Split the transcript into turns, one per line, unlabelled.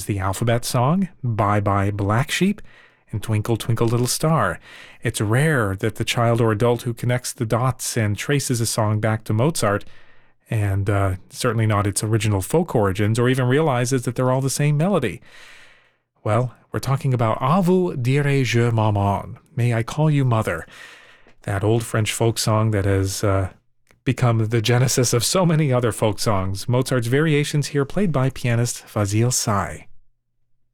the alphabet song, Bye Bye Black Sheep, and Twinkle Twinkle Little Star. It's rare that the child or adult who connects the dots and traces a song back to Mozart, and certainly not its original folk origins, or even realizes that they're all the same melody. Well, we're talking about A vous dirai-je maman, May I Call You Mother, that old French folk song that has become the genesis of so many other folk songs. Mozart's variations here played by pianist Fazil Say.